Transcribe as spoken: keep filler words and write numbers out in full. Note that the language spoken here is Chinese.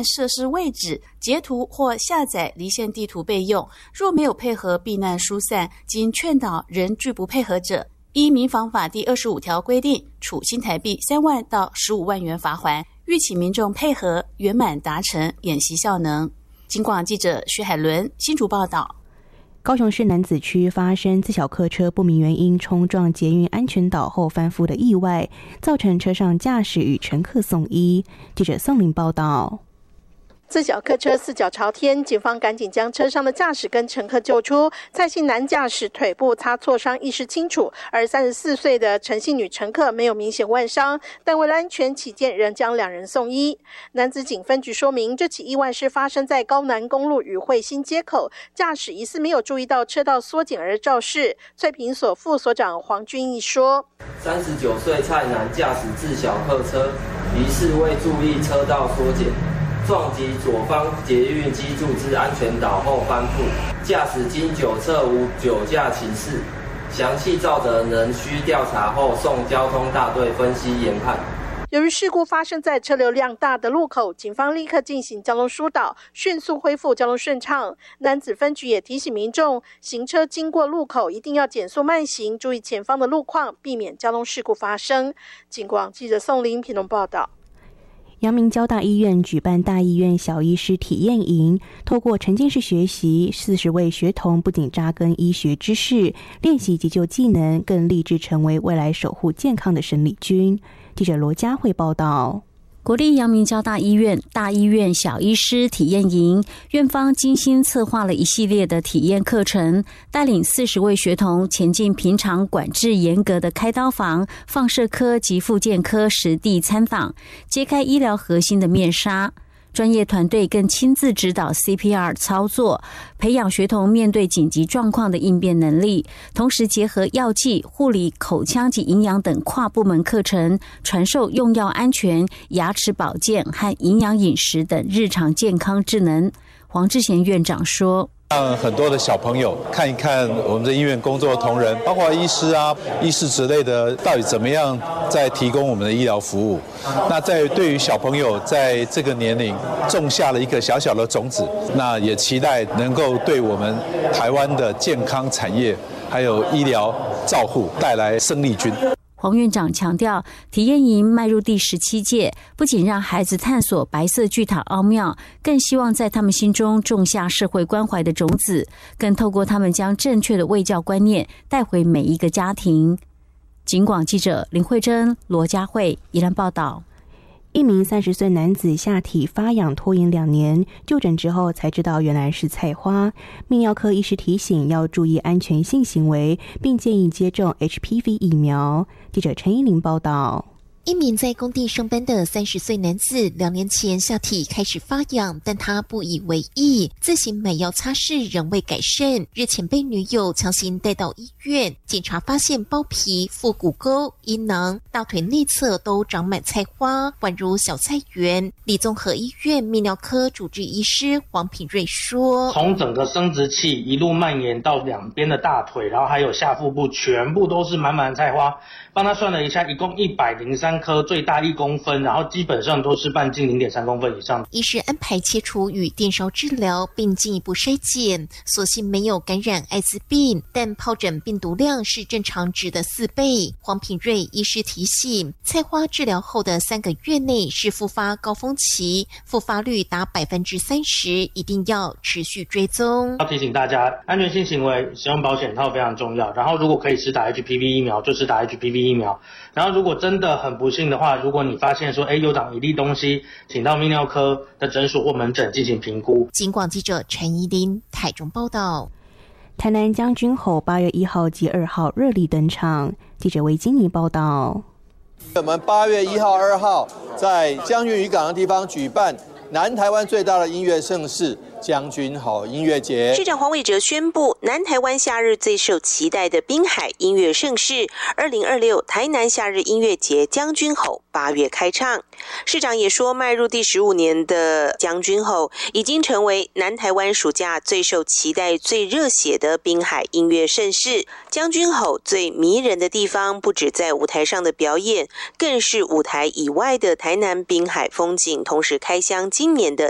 难设施位置截图或下载离线地图备用。若没有配合避难疏散，经劝导仍拒不配合者，依民防法第二十五条规定，处新台币三万到十五万元罚锾。吁请民众配合，圆满达成演习效能。警广记者徐海伦新竹报道。 高雄市楠梓区发生自小客车不明原因冲撞捷运安全岛后翻覆的意外，造成车上驾驶与乘客送医。记者宋玲报道。 自小客车四脚朝天，警方赶紧将车上的驾驶跟乘客救出。蔡姓男驾驶腿部擦挫伤意识清楚，而三十四岁的陈姓女乘客没有明显外伤，但为了安全起见，仍将两人送医。楠梓警分局说明，这起意外是发生在高南公路与会新街口，驾驶疑似没有注意到车道缩减而肇事。翠屏所副所长黄俊义说， 三十九岁蔡男驾驶自小客车，疑似未注意车道缩减，撞击左方捷运基柱之安全岛后翻覆，驾驶经酒测无酒驾情事，详细肇责仍需调查后送交通大队分析研判。 由于事故发生在车流量大的路口，警方立刻进行交通疏导，迅速恢复交通顺畅。楠梓分局也提醒民众，行车经过路口一定要减速慢行，注意前方的路况，避免交通事故发生。警广记者宋玲屏东报道。 阳明交大医院举办大医院小医师体验营，透过沉浸式学习，四十位学童不仅扎根医学知识，练习急救技能，更立志成为未来守护健康的生力军。记者罗佳慧报道。 国立阳明交大医院大医院小医师体验营，院方精心策划了一系列的体验课程，带领四十位学童前进平常管制严格的开刀房、放射科及复健科实地参访，揭开医疗核心的面纱。专业团队更亲自指导 C P R 操作，培养学童面对紧急状况的应变能力，同时结合药剂、护理、口腔及营养等跨部门课程，传授用药安全、牙齿保健和营养饮食等日常健康智能。黄志贤院长说， 让很多的小朋友看一看我们的医院工作的同仁，包括医师啊、医师之类的，到底怎么样在提供我们的医疗服务。那在对于小朋友在这个年龄种下了一个小小的种子，那也期待能够对我们台湾的健康产业还有医疗照护带来生力军。 黄院长强调，体验营迈入第十七届，不仅让孩子探索白色巨塔奥妙，更希望在他们心中种下社会关怀的种子，更透过他们将正确的卫教观念带回每一个家庭。警广记者林慧珍、罗佳慧宜兰报道。 一名三十岁男子下体发痒拖延两年，就诊之后才知道原来是菜花。泌尿科医师提醒要注意安全性行为，并建议接种 H P V 疫苗。记者陈依玲报道。 一名在工地上班的三十岁男子，两年前下体开始发痒，但他不以为意，自行买药擦拭，仍未改善。日前被女友强行带到医院，检查发现包皮、腹股沟、阴囊、大腿内侧都长满菜花，宛如小菜园。李综合医院泌尿科主治医师黄品瑞说， 从整个生殖器一路蔓延到两边的大腿，然后还有下腹部，全部都是满满的菜花。帮他算了一下，一共一百零三颗，最大一公分，然后基本上都是半径零点三公分以上。 医师安排切除与电烧治疗，并进一步筛检，所幸没有感染艾滋病，但疱疹病毒量是正常值的四倍。黄品瑞医师提醒，菜花治疗后的三个月内是复发高峰期，复发率达百分之三十，一定要持续追踪。 要提醒大家，安全性行为使用保险套非常重要。然后，如果可以施打 H P V 疫苗，就是打 H P V 疫苗。然后如果真的很不幸的话，如果你发现说哎有长一粒东西，请到泌尿科的诊所或门诊进行评估。 警广记者陈怡琳台中报道。 台南将军吼八月一号及二号热力登场，记者维金妮报道。 我们八月一号、二号在将军渔港的地方举办南台湾最大的音乐盛事将军吼音乐节。 市长黄伟哲宣布，南台湾夏日最受期待的滨海音乐盛事二零二六台南夏日音乐节将军吼八月开唱。市长也说，迈入第十五年的将军吼已经成为南台湾暑假最受期待、最热血的滨海音乐盛事。将军吼最迷人的地方，不止在舞台上的表演，更是舞台以外的台南滨海风景，同时开箱今年的